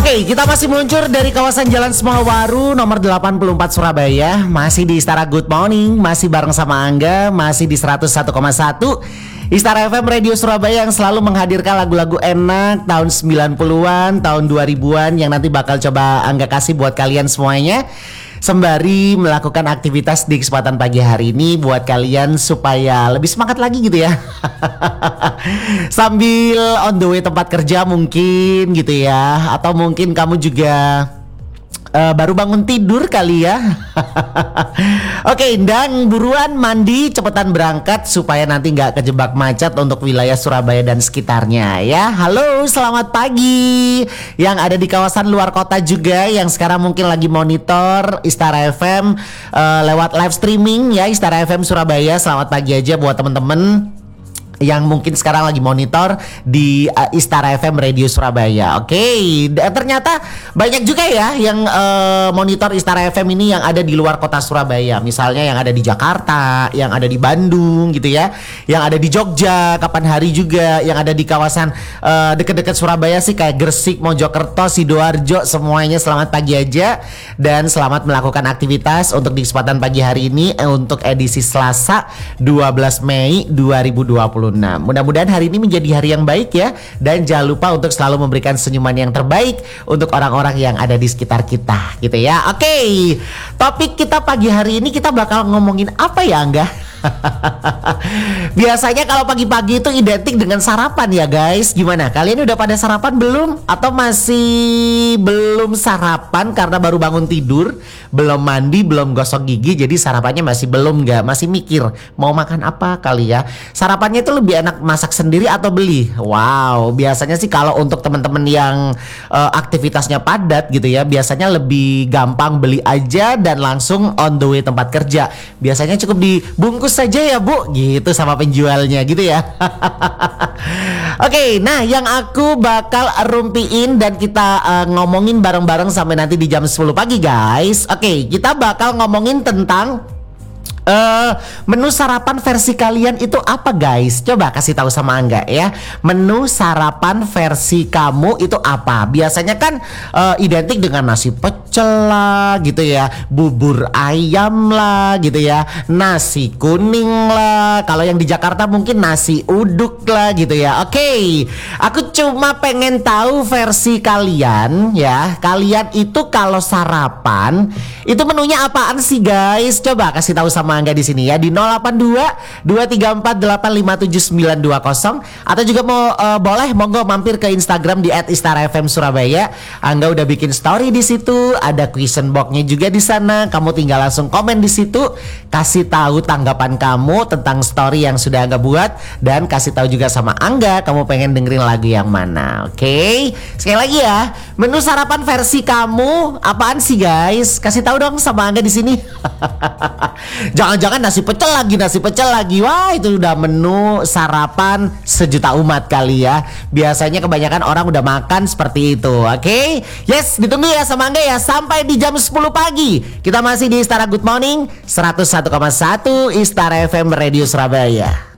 Oke, kita masih meluncur dari kawasan Jalan Semowaru nomor 84 Surabaya. Masih di Istara Good Morning, masih bareng sama Angga, masih di 101,1 Istara FM Radio Surabaya yang selalu menghadirkan lagu-lagu enak tahun 90-an, tahun 2000-an yang nanti bakal coba Angga kasih buat kalian semuanya. Sembari melakukan aktivitas di kesempatan pagi hari ini buat kalian supaya lebih semangat lagi gitu ya. Sambil on the way tempat kerja mungkin gitu ya. Atau mungkin kamu juga baru bangun tidur kali ya. Oke, dan buruan mandi, cepetan berangkat supaya nanti nggak kejebak macet untuk wilayah Surabaya dan sekitarnya ya. Halo, selamat pagi yang ada di kawasan luar kota juga, yang sekarang mungkin lagi monitor Istara FM lewat live streaming ya, Istara FM Surabaya. Selamat pagi aja buat temen-temen yang mungkin sekarang lagi monitor di Istara FM Radio Surabaya. Oke, ternyata banyak juga ya yang monitor Istara FM ini yang ada di luar kota Surabaya. Misalnya yang ada di Jakarta, yang ada di Bandung gitu ya, yang ada di Jogja, kapan hari juga, yang ada di kawasan deket-deket Surabaya sih kayak Gresik, Mojokerto, Sidoarjo, semuanya selamat pagi aja. Dan selamat melakukan aktivitas untuk di kesempatan pagi hari ini untuk edisi Selasa 12 Mei 2020. Mudah-mudahan hari ini menjadi hari yang baik ya. Dan jangan lupa untuk selalu memberikan senyuman yang terbaik untuk orang-orang yang ada di sekitar kita gitu ya. Oke, topik kita pagi hari ini kita bakal ngomongin apa ya, Angga? Biasanya kalau pagi-pagi itu identik dengan sarapan ya guys. Gimana? Kalian udah pada sarapan belum? Atau masih belum sarapan karena baru bangun tidur, belum mandi, belum gosok gigi, jadi sarapannya masih belum nggak? Masih mikir mau makan apa kali ya? Sarapannya itu lebih enak masak sendiri atau beli? Wow, biasanya sih kalau untuk teman-teman yang aktivitasnya padat gitu ya, biasanya lebih gampang beli aja dan langsung on the way tempat kerja. Biasanya cukup dibungkus saja ya Bu, gitu sama penjualnya gitu ya. Oke, nah yang aku bakal rumpiin dan kita ngomongin bareng-bareng sampai nanti di jam 10 pagi guys. Oke, kita bakal ngomongin tentang menu sarapan versi kalian itu apa guys? Coba kasih tahu sama Angga ya. Menu sarapan versi kamu itu apa? Biasanya kan identik dengan nasi pecel lah gitu ya, bubur ayam lah gitu ya, nasi kuning lah. Kalau yang di Jakarta mungkin nasi uduk lah gitu ya. Oke, aku cuma pengen tahu versi kalian ya. Kalian itu kalau sarapan itu menunya apaan sih guys? Coba kasih tahu sama Angga di sini ya di 082 234 857 920, atau juga boleh monggo mampir ke Instagram di @istarafm Surabaya. Angga udah bikin story di situ, ada question box-nya juga di sana. Kamu tinggal langsung komen di situ, kasih tahu tanggapan kamu tentang story yang sudah Angga buat, dan kasih tahu juga sama Angga kamu pengen dengerin lagu yang mana. Oke, sekali lagi ya, menu sarapan versi kamu apaan sih guys? Kasih tahu dong sama Angga di sini. Jangan-jangan nasi pecel lagi. Wah, itu udah menu sarapan sejuta umat kali ya. Biasanya kebanyakan orang udah makan seperti itu. Oke? Yes, ditunggu ya sama Angga ya sampai di jam 10 pagi. Kita masih di Istara Good Morning 101,1 Istara FM Radio Surabaya.